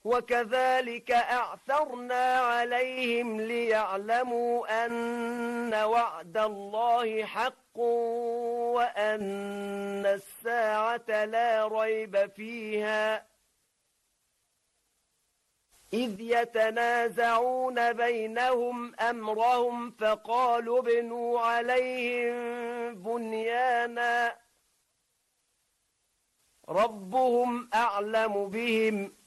وكذلك أعثرنا عليهم ليعلموا أن وعد الله حق وأن الساعة لا ريب فيها إذ يتنازعون بينهم أمرهم فقالوا ابنوا عليهم بنيانا ربهم أعلم بهم